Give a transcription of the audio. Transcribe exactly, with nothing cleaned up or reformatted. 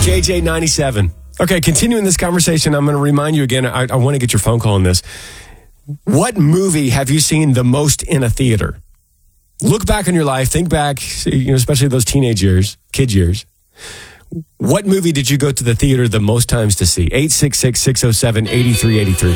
K J ninety-seven. Okay, continuing this conversation, I'm going to remind you again, I, I want to get your phone call on this. What movie have you seen the most in a theater? Look back on your life, think back, you know, especially those teenage years, kid years. What movie did you go to the theater the most times to see? eight six six, six oh seven, eight three eight three.